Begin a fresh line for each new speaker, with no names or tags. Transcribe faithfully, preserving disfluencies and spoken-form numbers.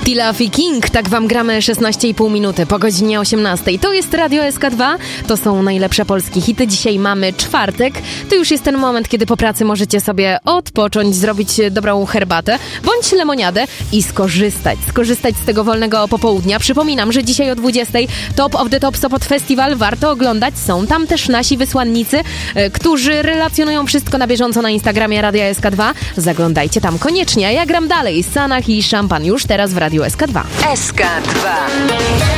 Tilafi King, tak wam gramy szesnaście i pół minuty po godzinie osiemnastej. To jest Radio S K dwa, to są najlepsze polskie hity. Dzisiaj mamy czwartek, to już jest ten moment, kiedy po pracy możecie sobie odpocząć, zrobić dobrą herbatę bądź lemoniadę i skorzystać, skorzystać z tego wolnego popołudnia. Przypominam, że dzisiaj o dwudziestej Top of the Top Sopot Festival warto oglądać. Są tam też nasi wysłannicy, którzy relacjonują wszystko na bieżąco na Instagramie Radia S K dwa. Zaglądajcie tam koniecznie, a ja gram dalej. Sanach i Szampan już teraz w Radiu S K dwa.
S K dwa.